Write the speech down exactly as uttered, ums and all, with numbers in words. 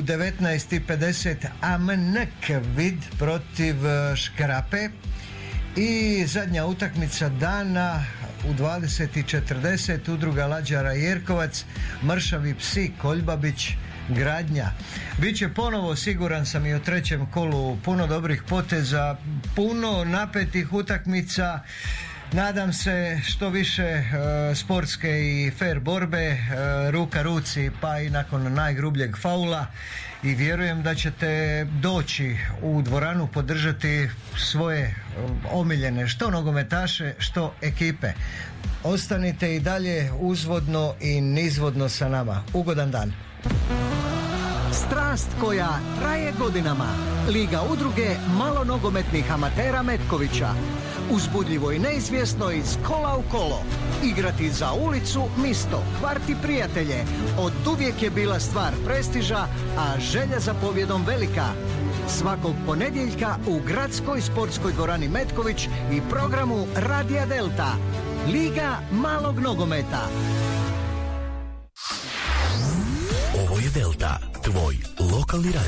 devetnaest i pedeset Amnek Vid protiv Škrape i zadnja utakmica dana u dvadeset i četrdeset Udruga Lađara Jerkovac, Mršavi psi Koljbabić Gradnja. Biće ponovo, siguran sam, i u trećem kolu puno dobrih poteza, puno napetih utakmica. Nadam se što više e, sportske i fair borbe, e, ruka ruci, pa i nakon najgrubljeg faula, i vjerujem da ćete doći u dvoranu podržati svoje e, omiljene što nogometaše, što ekipe. Ostanite i dalje uzvodno i nizvodno sa nama. Ugodan dan. Strast koja traje godinama. Liga udruge malonogometnih amatera Metkovića. Uzbudljivo i neizvjesno iz kola u kolo. Igrati za ulicu, misto, kvart i prijatelje. Od uvijek je bila stvar prestiža, a želja za pobjedom velika. Svakog ponedjeljka u gradskoj sportskoj dvorani Metković i programu Radija Delta. Liga malog nogometa. Ovo je Delta, tvoj lokalni radio.